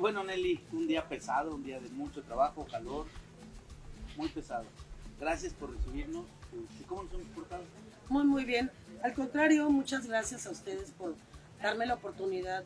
bueno, Nelly, un día pesado, un día de mucho trabajo, calor, muy pesado. Gracias por recibirnos. ¿Cómo nos hemos portado? Muy bien. Al contrario, muchas gracias a ustedes por darme la oportunidad